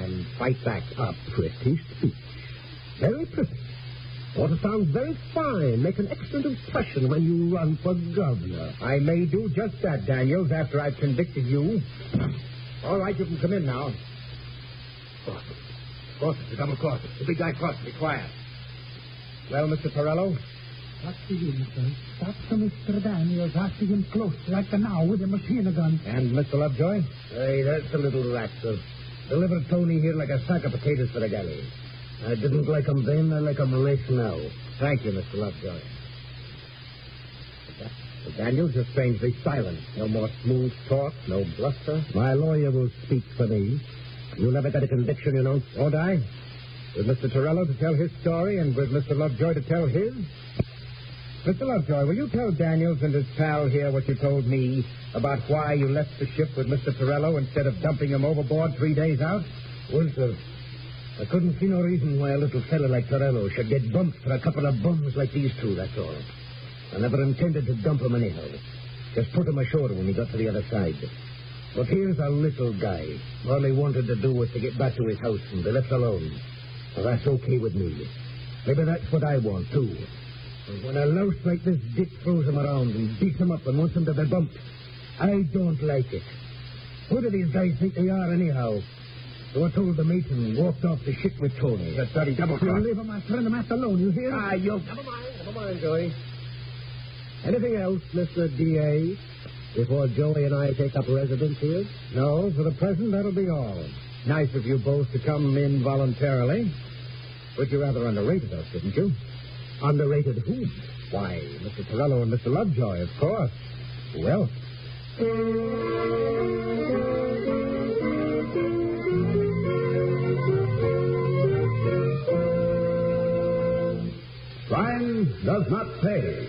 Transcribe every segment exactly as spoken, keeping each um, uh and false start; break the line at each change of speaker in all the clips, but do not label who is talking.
and fight back.
A pretty speech. Very pretty. Ought to sound very fine. Make an excellent impression when you run for governor.
I may do just that, Daniels, after I've convicted you. All right, you can come in now. Cross it. Cross it. The double cross it. The big guy cross it. Be quiet. Well, Mister Torello?
What's the use, sir? Stop to Mister Daniels, asking him close, like the now, with a machine gun.
And Mister Lovejoy?
Hey, that's a little rat, sir. Delivered Tony here like a sack of potatoes for the galley. I didn't like him then, I like him right now.
Thank you, Mister Lovejoy. The Daniels are strangely silent. No more smooth talk, no bluster.
My lawyer will speak for me. You never got a conviction, you know.
Won't I? With Mister Torello to tell his story and with Mister Lovejoy to tell his? Mister Lovejoy, will you tell Daniels and his pal here what you told me about why you left the ship with Mister Torello instead of dumping him overboard three days out?
Well, sir, I couldn't see no reason why a little fella like Torello should get bumped for a couple of bums like these two, that's all. I never intended to dump him anyhow. Just put him ashore when he got to the other side. But here's a little guy. All he wanted to do was to get back to his house and be left alone. Well, that's okay with me. Maybe that's what I want, too. But when a louse like this Dick throws him around and beats him up and wants him to be bumped, I don't like it. Who do these guys think they are, anyhow? So I told the mate and walked off the ship with Tony.
That dirty double
You
cross.
leave my friend Matt alone, you hear?
Ah, you...
Never mind, never mind, Joey. Anything else, Mister D A, before Joey and I take up residence here?
No, for the present, that'll be all. Nice of you both to come in voluntarily. But you rather underrated us, didn't you?
Underrated who?
Why, Mister Torello and Mister Lovejoy, of course. Who else?
Crime does not pay.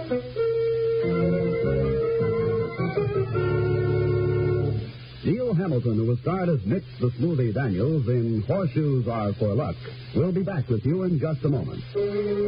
Neil Hamilton, who was starred as Mitch the Smoothie Daniels in Horseshoes Are for Luck, will be back with you in just a moment.